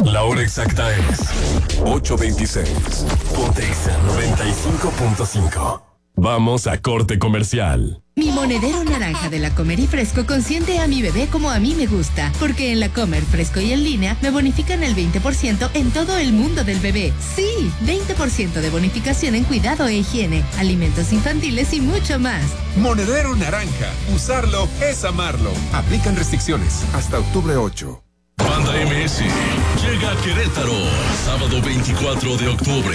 La hora exacta es 8:26. Ponte Exa 95.5. Vamos a corte comercial. Mi monedero naranja de la Comer y Fresco consiente a mi bebé como a mí me gusta, porque en la Comer, Fresco y en línea me bonifican el 20% en todo el mundo del bebé. Sí, 20% de bonificación en cuidado e higiene, alimentos infantiles y mucho más. Monedero naranja. Usarlo es amarlo. Aplican restricciones hasta octubre 8. Banda MS llega a Querétaro, sábado 24 de octubre.